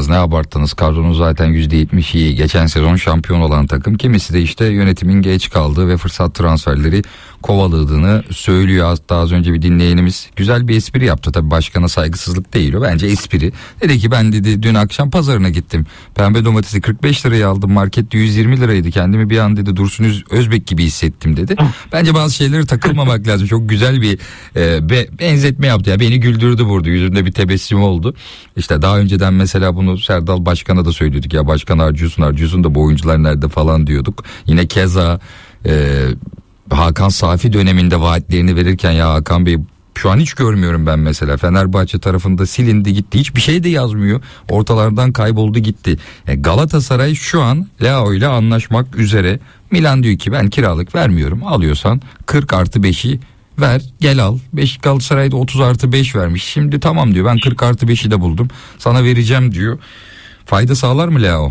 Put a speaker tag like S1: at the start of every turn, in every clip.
S1: abarttınız, ne abarttınız, kadronun zaten %70 iyi, geçen sezon şampiyon olan takım. Kimisi de işte yönetimin geç kaldığı ve fırsat transferleri kovaladığını söylüyor. Hatta az önce bir dinleyenimiz güzel bir espri yaptı. Tabii başkana saygısızlık değil o, bence espri. Dedi ki ben dedi dün akşam pazarına gittim. Pembe domatesi 45 liraya aldım, markette 120 liraydı. Kendimi bir an dedi Dursun Özbek gibi hissettim dedi. Bence bazı şeylere takılmamak lazım. Çok güzel bir benzetme yaptı. Ya beni güldürdü burada. Yüzünde bir tebessüm oldu. İşte daha önceden mesela bunu Serdal Başkan'a da söylüyorduk. Ya başkan harcıyorsun da bu oyuncular nerede falan diyorduk. Yine keza Hakan Safi döneminde vaatlerini verirken ya Hakan Bey şu an hiç görmüyorum ben mesela. Fenerbahçe tarafında silindi gitti. Hiçbir şey de yazmıyor. Ortalardan kayboldu gitti. Galatasaray şu an Leao ile anlaşmak üzere. Milan diyor ki ben kiralık vermiyorum. Alıyorsan 40+5'i ver gel al. Galatasaray'da 30+5 vermiş. Şimdi tamam diyor, ben 40+5'i de buldum. Sana vereceğim diyor. Fayda sağlar mı Leao?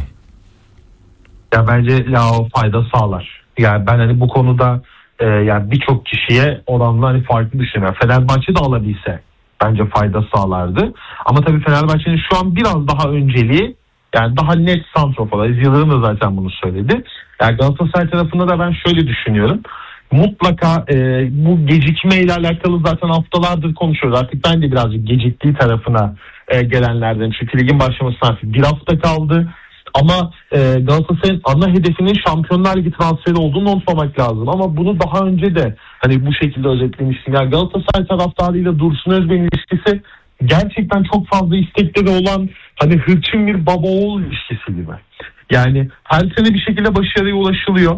S2: Ya bence Leao fayda sağlar. Yani ben hani bu konuda yani birçok kişiye oranla hani farklı düşünüyorum. Fenerbahçe de alabilse bence fayda sağlardı. Ama tabii Fenerbahçe'nin şu an biraz daha önceliği yani daha net santrofor. Yıldırım da zaten bunu söyledi. Yani Galatasaray tarafında da ben şöyle düşünüyorum. Mutlaka bu gecikmeyle alakalı zaten haftalardır konuşuyoruz. Artık ben de birazcık geciktiği tarafına gelenlerden. Çünkü ligin başlamasına artık bir hafta kaldı. Ama Galatasaray'ın ana hedefinin Şampiyonlar Ligi transferi olduğunu unutmamak lazım. Ama bunu daha önce de hani bu şekilde özetlemiştim. Yani Galatasaray taraftarıyla Dursun Özbek'in ilişkisi gerçekten çok fazla istekleri olan hani hırçın bir baba oğul ilişkisi gibi. Yani her sene bir şekilde başarıya ulaşılıyor.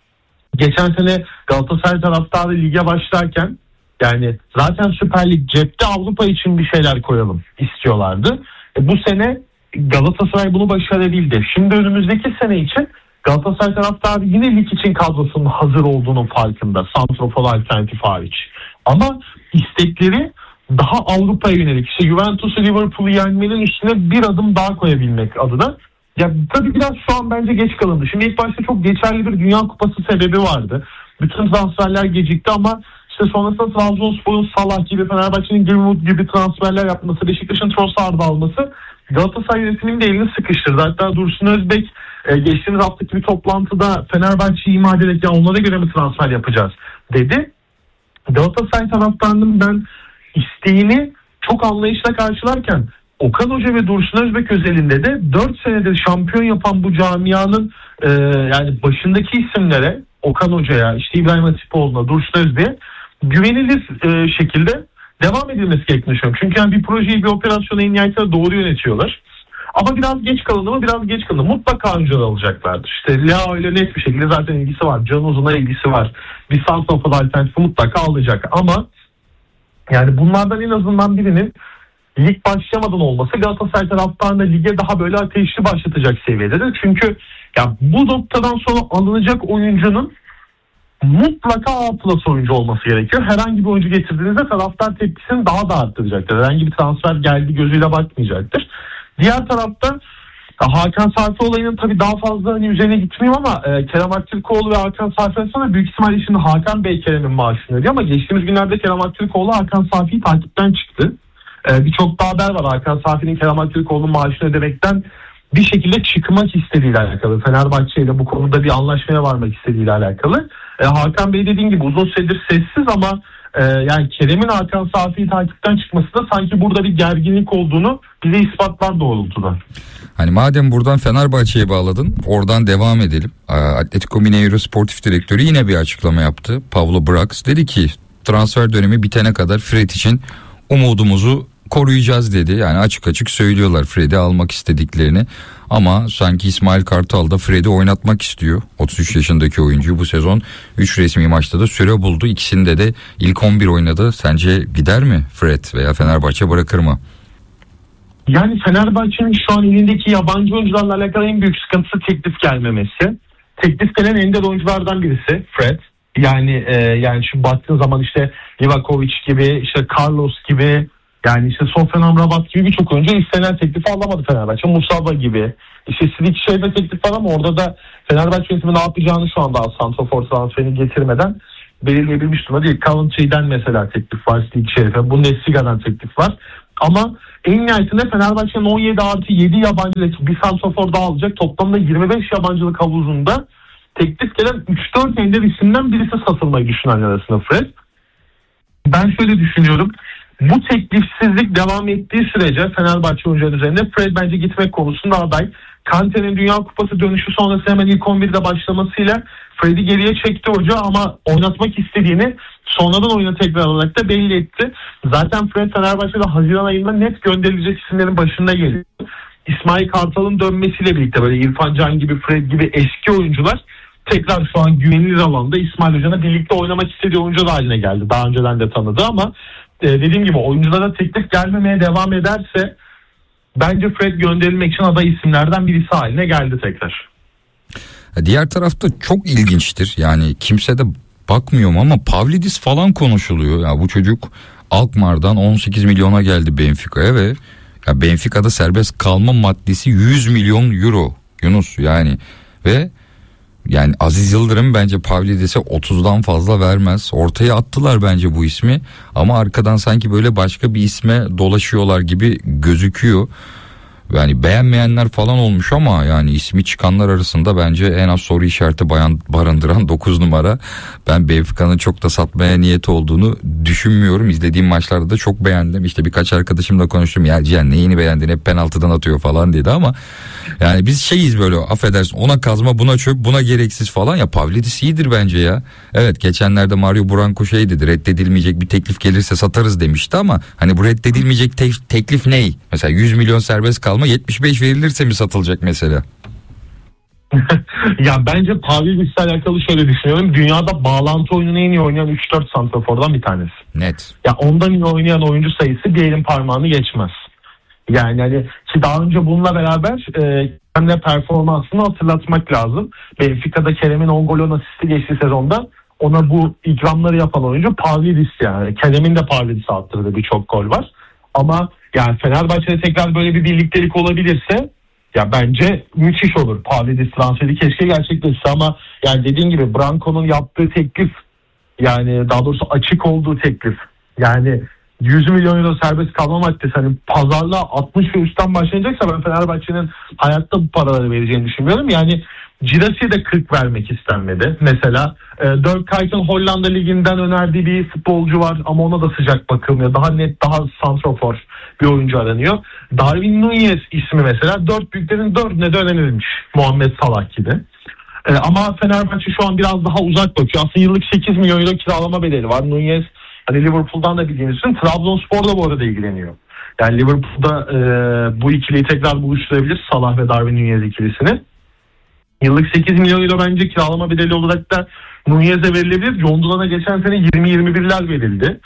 S2: Geçen sene Galatasaray taraftarı lige başlarken yani zaten Süper Lig cepte, Avrupa için bir şeyler koyalım istiyorlardı. Bu sene Galatasaray bunu başarabildi. Şimdi önümüzdeki sene için Galatasaray taraftarı yine lig için kadrosunun hazır olduğunun farkında. Santrofor alternatif hariç. Ama istekleri daha Avrupa'ya yönelik. İşte Juventus'u, Liverpool'u yenmenin üstüne bir adım daha koyabilmek adına. Ya tabii biraz şu an bence geç kalındı. Şimdi ilk başta çok geçerli bir Dünya Kupası sebebi vardı. Bütün transferler gecikti ama işte sonrasında Trabzonspor'un Salah gibi, Fenerbahçe'nin Greenwood gibi transferler yapması, Beşiktaş'ın Trossard'ı alması Galatasaray yönetiminin de elini sıkıştırdı. Hatta Dursun Özbek geçtiğimiz haftaki bir toplantıda Fenerbahçe'yi ima ederek ya onlara göre mi transfer yapacağız dedi. Galatasaray taraftarının ben isteğini çok anlayışla karşılarken Okan Hoca ve Dursun Özbek özelinde de 4 senedir şampiyon yapan bu camianın yani başındaki isimlere, Okan Hoca'ya, işte İbrahim Hatipoğlu'na, Dursun Özbek'e güvenilir şekilde devam edilmesi gerektiğini düşünüyorum. Çünkü yani bir projeyi, bir operasyonu en nihayetinde doğru yönetiyorlar. Ama biraz geç kalındı mı? Biraz geç kalındı. Mutlaka önceden alacaklardır. İşte Leao ile net bir şekilde zaten ilgisi var. Can Uzun'a ilgisi var. Bir santrafor alternatifi mutlaka alacak. Ama yani bunlardan en azından birinin lig başlamadan olması Galatasaray taraftarında lige daha böyle ateşli başlatacak seviyededir. Çünkü ya bu noktadan sonra alınacak oyuncunun mutlaka A+ oyuncu olması gerekiyor. Herhangi bir oyuncu getirdiğinizde taraftar tepkisini daha da arttıracaktır. Herhangi bir transfer geldi gözüyle bakmayacaktır. Diğer tarafta Hakan Safi olayının tabii daha fazla hani üzerine gitmeyeyim ama Kerem Aktürkoğlu ve Hakan Safi'den sonra büyük ihtimalle şimdi Hakan Bey Kerem'in maaşını ödüyor ama geçtiğimiz günlerde Kerem Aktürkoğlu Hakan Safi'yi takipten çıktı. Birçok da haber var. Hakan Safi'nin Kerem Aktürkoğlu'nun maaşını ödemekten bir şekilde çıkmak istediğiyle alakalı. Fenerbahçe ile bu konuda bir anlaşmaya varmak istediğiyle alakalı. Hakan Bey dediğim gibi uzun süredir sessiz ama yani Kerem'in Hakan Safi'yi takipten çıkması da sanki burada bir gerginlik olduğunu bize ispatlar doğrultuda.
S1: Hani madem buradan Fenerbahçe'ye bağladın, oradan devam edelim. Atletico Mineiro Sportif Direktörü yine bir açıklama yaptı. Pablo Brax dedi ki transfer dönemi bitene kadar Fred için umudumuzu koruyacağız dedi. Yani açık açık söylüyorlar Fred'i almak istediklerini. Ama sanki İsmail Kartal da Fred'i oynatmak istiyor. 33 yaşındaki oyuncuyu bu sezon 3 resmi maçta da süre buldu. İkisinde de ilk 11 oynadı. Sence gider mi Fred veya Fenerbahçe bırakır mı?
S2: Yani Fenerbahçe'nin şu an elindeki yabancı oyuncularla alakalı en büyük sıkıntısı teklif gelmemesi. Teklif gelen ender oyunculardan birisi Fred. Yani şu baktığın zaman işte Livakovic gibi, işte Carlos gibi, yani işte Sofyan Amrabat gibi birçok oyuncu istenen teklifi alamadı Fenerbahçe. Musaba gibi. İşte Sivic'e teklif var ama orada da Fenerbahçe yönetimi ne yapacağını şu anda santrafor transferini getirmeden belirleyebilmiş durumda değil. Coventry'den mesela teklif var Sivic'e. Bundesliga'dan teklif var. Ama en nihayetinde Fenerbahçe'nin 17+7 yabancılık bir santrafor daha alacak. Toplamda 25 yabancılık havuzunda teklif gelen 3-4 ender isimden birisi satılmayı düşünenler arasında Fred. Ben şöyle düşünüyorum. Bu teklifsizlik devam ettiği sürece Fenerbahçe oyuncuların üzerinde Fred bence gitmek konusunda aday. Kante'nin Dünya Kupası dönüşü sonrası hemen ilk 11'de başlamasıyla Fred'i geriye çekti hoca ama oynatmak istediğini sonradan oyuna tekrar olarak da belli etti. Zaten Fred Fenerbahçe'de Haziran ayında net gönderilecek isimlerin başında geliyor. İsmail Kartal'ın dönmesiyle birlikte böyle İrfan Can gibi, Fred gibi eski oyuncular tekrar şu an güvenilir alanda İsmail Hoca'na birlikte oynamak istediği oyuncu haline geldi. Daha önceden de tanıdı ama dediğim gibi oyunculara teklif gelmemeye devam ederse bence Fred gönderilmek için aday isimlerden birisi haline geldi tekrar.
S1: Diğer tarafta çok ilginçtir. Yani kimse de bakmıyor ama Pavlidis falan konuşuluyor. Ya bu çocuk Alkmaar'dan 18 milyona geldi Benfica'ya ve ya Benfica'da serbest kalma maddesi 100 milyon euro Yunus yani ve yani Aziz Yıldırım bence Pavlidis'e 30'dan fazla vermez. Ortaya attılar bence bu ismi ama arkadan sanki böyle başka bir isme dolaşıyorlar gibi gözüküyor. Yani beğenmeyenler falan olmuş ama yani ismi çıkanlar arasında bence en az soru işareti barındıran 9 numara. Ben Benfica'nın çok da satmaya niyeti olduğunu düşünmüyorum. İzlediğim maçlarda da çok beğendim. İşte birkaç arkadaşımla konuştum. Ya Cihan neyini beğendin, hep penaltıdan atıyor falan dedi ama yani biz şeyiz böyle, affedersin, ona kazma buna çöp buna gereksiz falan. Ya Pavlidis iyidir bence ya. Evet, geçenlerde Mario Branco şey dedi, reddedilmeyecek bir teklif gelirse satarız demişti ama hani bu reddedilmeyecek teklif ne? Mesela 100 milyon serbest kalma 75 verilirse mi satılacak mesela?
S2: Ya bence Pavlidis'le alakalı şöyle düşünüyorum. Dünyada bağlantı oyununu en iyi oynayan 3-4 santrafordan bir tanesi.
S1: Net.
S2: Ya ondan iyi oynayan oyuncu sayısı bir elin parmağını geçmez. Yani hani ki daha önce bununla beraber Kerem'le performansını hatırlatmak lazım. Benfica'da Kerem'in 10 golün asisti geçtiği sezonda ona bu ikramları yapan oyuncu Pavlidis yani. Kerem'in de Pavlidis'e attırdığı birçok gol var. Ama yani Fenerbahçe'de tekrar böyle bir birliktelik olabilirse ya bence müthiş olur. Pavlidis transferi keşke gerçekleşse ama yani dediğin gibi Branco'nun yaptığı teklif, yani daha doğrusu açık olduğu teklif, yani 100 milyon euro serbest kalma maddesi, hani pazarlığa 60 ve üstten başlayacaksa ben Fenerbahçe'nin hayatta bu paraları vereceğini düşünmüyorum. Yani Girasi'ye de 40 vermek istenmedi. Mesela Dirk Kuyt'ın Hollanda Ligi'nden önerdiği bir futbolcu var ama ona da sıcak bakılmıyor. Daha net, daha santrafor bir oyuncu aranıyor. Darwin Núñez ismi mesela 4 büyüklerin 4'üne de önerilmiş. Muhammed Salah gibi. Ama Fenerbahçe şu an biraz daha uzak bakıyor. Aslında yıllık 8 milyon euro kiralama bedeli var. Núñez hani Liverpool'dan da bildiğiniz için Trabzonspor da bu arada ilgileniyor. Yani Liverpool'da bu ikiliyi tekrar buluşturabilir, Salah ve Darwin Núñez ikilisini. Yıllık 8 milyon euro bence kiralama bedeli olarak da Núñez'e verilebilir. John Duran'a geçen sene 20-21'ler verildi.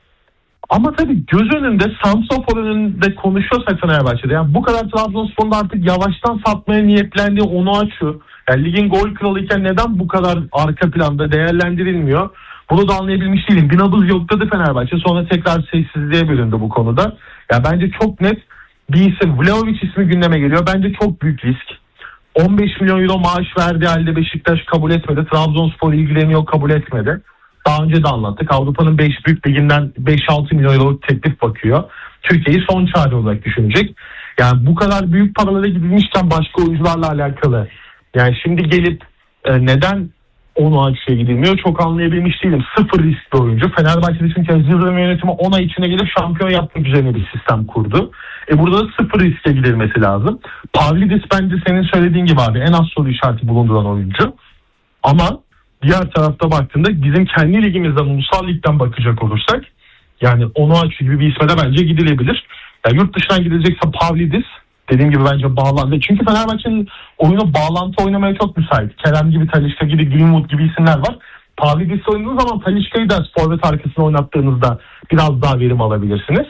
S2: Ama tabii göz önünde, santrafor önünde konuşuyorsak Fenerbahçe'de, yani bu kadar Trabzonspor'un artık yavaştan satmaya niyetlendiği Onuachu, yani ligin gol kralıyken neden bu kadar arka planda değerlendirilmiyor? Bunu da anlayabilmiş değilim. Bir nabız yokladı Fenerbahçe, sonra tekrar sessizliğe büründü bu konuda. Ya bence çok net bir isim, Vlahovic ismi gündeme geliyor. Bence çok büyük risk. 15 milyon euro maaş verdiği halde Beşiktaş kabul etmedi. Trabzonspor ilgileniyor, kabul etmedi. Daha önce de anlattık. Avrupa'nın 5 büyük liginden 5-6 milyon euroluk teklif bakıyor. Türkiye'yi son çare olarak düşünecek. Yani bu kadar büyük paralara gidilmişken başka oyuncularla alakalı, yani şimdi gelip neden onu açıya gidilmiyor çok anlayabilmiş değilim. Sıfır riskli oyuncu. Fenerbahçe'de çünkü Yıldırım yönetimi 10 ay içine gelip şampiyon yapmak üzerine bir sistem kurdu. Burada da sıfır riske gidilmesi lazım. Pavlidis bence senin söylediğin gibi abi en az soru işareti bulunduran oyuncu. Ama diğer tarafta baktığında bizim kendi ligimizden, ulusal ligden bakacak olursak, yani Onuachu gibi bir isme de bence gidilebilir. Yani yurt dışından gidilecekse Pavlidis, dediğim gibi bence bağlantı. Çünkü Fenerbahçe'nin oyunu bağlantı oynamaya çok müsait. Kerem gibi, Talisca gibi, Greenwood gibi isimler var. Pavlidis'le oynadığınız zaman Talisca'yı da forvet arkasına oynattığınızda biraz daha verim alabilirsiniz.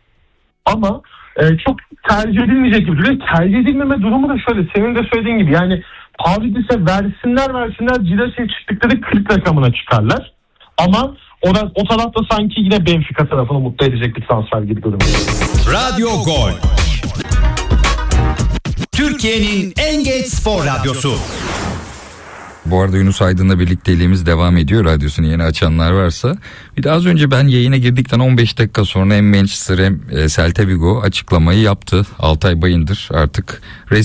S2: Ama çok tercih edilmeyecek gibi. Tercih edilmeme durumu da şöyle, senin de söylediğin gibi, yani Pavlidis'e versinler Girasi'ye çıktıkları 40 rakamına çıkarlar. Ama o tarafta sanki yine Benfica tarafını mutlu edecek bir transfer gibi görünüyor.
S3: Radyo Gol. Türkiye'nin en geç spor radyosu.
S1: Bu arada Yunus Aydın'la birlikteliğimiz devam ediyor. Radyosunu yeni açanlar varsa. Bir de az önce ben yayına girdikten 15 dakika sonra hem Manchester hem Celta Vigo açıklamayı yaptı. Altay Bayındır artık